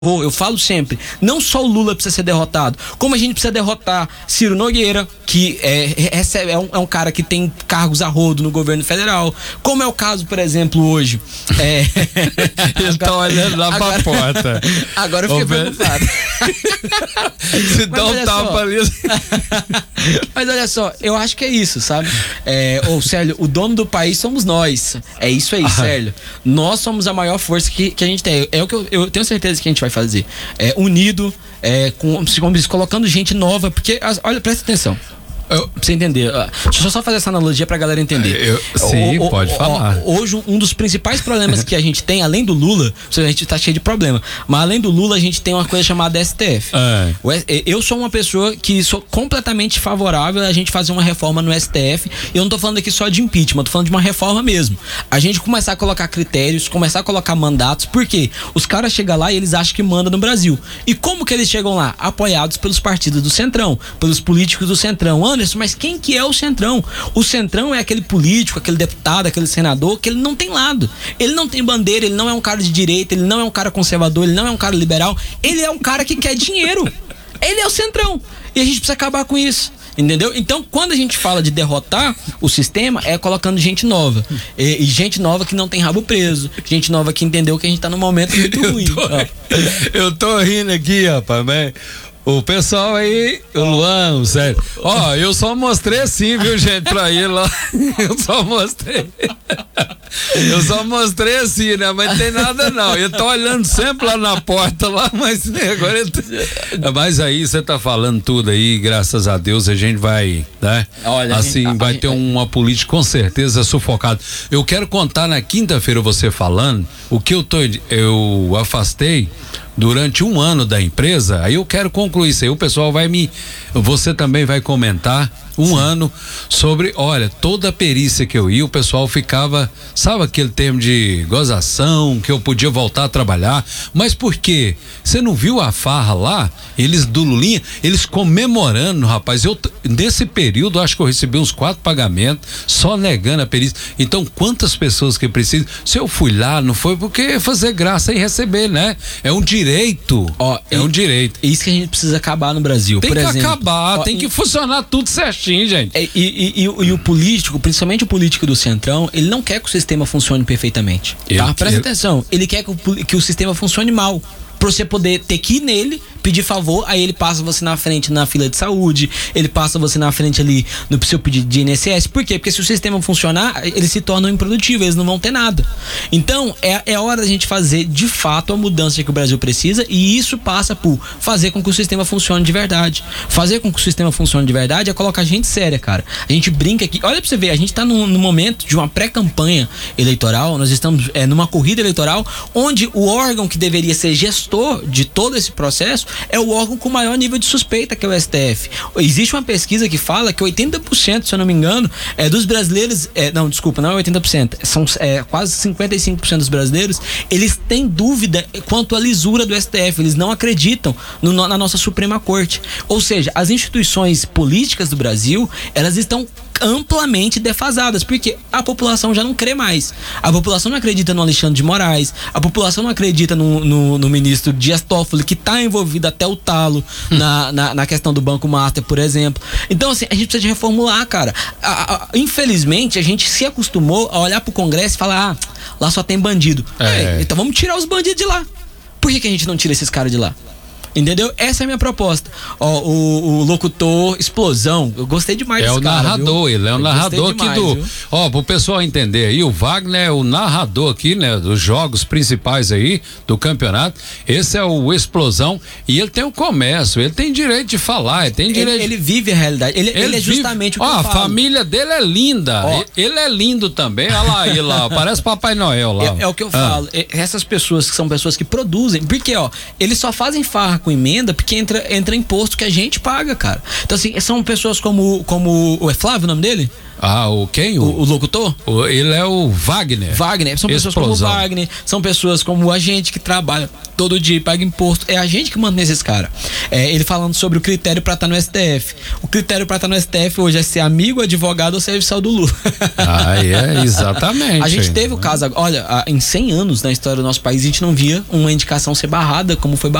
Eu falo sempre, não só o Lula precisa ser derrotado, como a gente precisa derrotar Ciro Nogueira, que é um cara que tem cargos a rodo no governo federal, como é o caso, por exemplo, hoje. Ele tá olhando lá pra porta. Agora eu fiquei preocupado. Se dá um tapa ali. Mas olha só, eu acho que é isso, sabe? Célio, o dono do país somos nós. É isso aí, Célio. Nós somos a maior força que a gente tem. É o que eu tenho certeza que a gente vai fazer. Unido, colocando gente nova, porque, olha, presta atenção. Pra você entender, deixa eu só fazer essa analogia pra galera entender. Sim, pode falar. Hoje, um dos principais problemas que a gente tem, além do Lula, a gente tá cheio de problema, mas além do Lula, a gente tem uma coisa chamada STF. Eu sou uma pessoa que sou completamente favorável a gente fazer uma reforma no STF. Eu não tô falando aqui só de impeachment, tô falando de uma reforma mesmo. A gente começar a colocar critérios, começar a colocar mandatos, porque os caras chegam lá e eles acham que mandam no Brasil. E como que eles chegam lá? Apoiados pelos partidos do Centrão, pelos políticos do Centrão. Mas quem que é o Centrão? O Centrão é aquele político, aquele deputado, aquele senador que ele não tem lado. Ele não tem bandeira, ele não é um cara de direita, ele não é um cara conservador, ele não é um cara liberal. Ele é um cara que quer dinheiro. Ele é o Centrão. E a gente precisa acabar com isso. Entendeu? Então, quando a gente fala de derrotar o sistema, é colocando gente nova. E gente nova que não tem rabo preso. Gente nova que entendeu que a gente tá num momento muito ruim. Eu tô rindo aqui, rapaz, mas o pessoal aí, o Luan, o Sérgio. Eu só mostrei assim, viu, gente, pra ele lá. Eu só mostrei assim, né? Mas não tem nada não. Ele tá olhando sempre lá na porta lá, mas agora ele Mas aí você tá falando tudo aí, graças a Deus a gente vai, né? Olha, assim, vai ter uma política com certeza sufocada. Eu quero contar na quinta-feira você falando o que eu afastei durante um ano da empresa. Aí eu quero concluir isso aí, o pessoal você também vai comentar ano sobre, olha, toda a perícia que eu ia, o pessoal ficava, sabe aquele termo de gozação, que eu podia voltar a trabalhar, mas por quê? Você não viu a farra lá? Eles do Lulinha, eles comemorando, rapaz, nesse período, acho que eu recebi uns 4 pagamentos, só negando a perícia. Então, quantas pessoas que precisam? Se eu fui lá, não foi porque fazer graça e receber, né? É um direito. Um direito. É isso que a gente precisa acabar no Brasil. Tem que acabar, tem que funcionar tudo certinho, gente. E o político, principalmente o político do Centrão, ele não quer que o sistema funcione perfeitamente. Presta atenção, ele quer que o sistema funcione mal. Pra você poder ter que ir nele, pedir favor, aí ele passa você na frente na fila de saúde, ele passa você na frente ali no seu pedido de INSS. Por quê? Porque se o sistema funcionar, eles se tornam improdutíveis, eles não vão ter nada. Então, é hora da gente fazer de fato a mudança que o Brasil precisa, e isso passa por fazer com que o sistema funcione de verdade. Fazer com que o sistema funcione de verdade é colocar gente séria, cara. A gente brinca aqui, olha pra você ver, a gente tá num momento de uma pré-campanha eleitoral, nós estamos numa corrida eleitoral, onde o órgão que deveria ser gestor de todo esse processo é o órgão com maior nível de suspeita, que é o STF. Existe uma pesquisa que fala que 80%, se eu não me engano, dos brasileiros, não é 80%, são quase 55% dos brasileiros, eles têm dúvida quanto à lisura do STF, eles não acreditam na nossa Suprema Corte. Ou seja, as instituições políticas do Brasil, elas estão amplamente defasadas, porque a população já não crê mais. A população não acredita no Alexandre de Moraes, a população não acredita no ministro Dias Toffoli, que está envolvido até o talo na questão do Banco Master, por exemplo. Então, assim, a gente precisa de reformular, cara. Infelizmente, a gente se acostumou a olhar pro Congresso e falar, lá só tem bandido. Então vamos tirar os bandidos de lá. Por que a gente não tira esses caras de lá? Entendeu? Essa é a minha proposta. O locutor Explosão, eu gostei demais desse cara. Narrador, ele é o narrador aqui pro pessoal entender aí, o Wagner é o narrador aqui, né, dos jogos principais aí do campeonato. Esse é o Explosão e ele tem o comércio, ele tem direito de falar, ele vive a realidade. Ele é justamente o que eu falo. A família dele é linda. Ele é lindo também. Olha lá ele lá, parece Papai Noel lá. É o que eu falo. Essas pessoas que são pessoas que produzem, porque eles só fazem farra com emenda porque entra imposto que a gente paga, cara. Então, assim, são pessoas como é Flávio o nome dele? O quem? O locutor? Ele é o Wagner. São pessoas como o Wagner, são pessoas como a gente que trabalha todo dia e paga imposto. É a gente que mantém esses caras. Ele falando sobre o critério para estar no STF. O critério para estar no STF hoje é ser amigo, advogado ou serviçal do Lula. Exatamente. A gente teve o caso, olha, em 100 anos na história do nosso país, a gente não via uma indicação ser barrada como foi